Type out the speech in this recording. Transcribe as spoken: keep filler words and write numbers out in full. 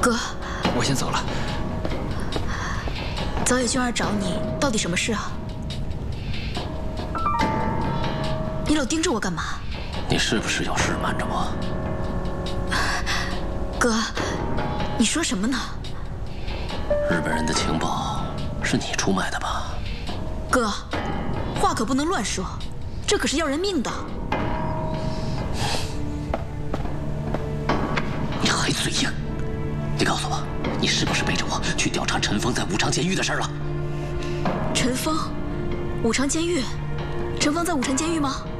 哥， 我先走了。 早野俊二找你，到底什么事啊？你老盯着我干嘛？ 你是不是有事瞒着我？ 哥，你说什么呢？ 日本人的情报是你出卖的吧？ 哥，话可不能乱说，这可是要人命的。 你还嘴硬！你告诉我，你是不是背着我去调查陈峰在武昌监狱的事了？ 陈峰，武昌监狱？陈峰在武昌监狱吗？